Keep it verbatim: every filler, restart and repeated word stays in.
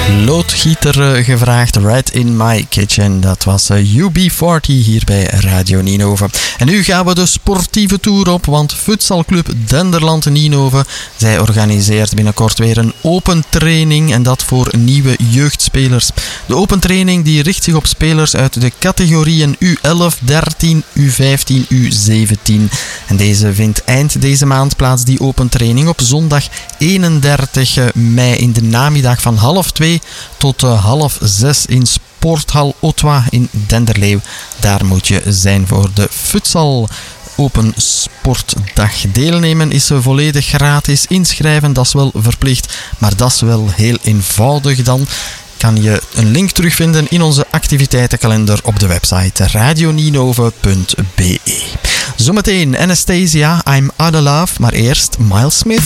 Loodgieter gevraagd, Right in My Kitchen. Dat was U B veertig hier bij Radio Nienhoven. En nu gaan we de sportieve tour op, want Futsalclub Denderland Nienhoven, zij organiseert binnenkort weer een open training en dat voor nieuwe jeugdspelers. De open training die richt zich op spelers uit de categorieën U elf, dertien, U vijftien, U zeventien. En deze vindt eind deze maand plaats, die open training, op zondag eenendertig mei in de namiddag van half twee tot uh, half zes in Sporthal Ottawa in Denderleeuw. Daar moet je zijn voor de futsal Open Sportdag. Deelnemen is volledig gratis. Inschrijven, dat is wel verplicht, maar dat is wel heel eenvoudig dan. Kan je een link terugvinden in onze activiteitenkalender op de website radio nienhoven punt b e. Zometeen Anastasia, I'm Out of Love, maar eerst Miles Smith.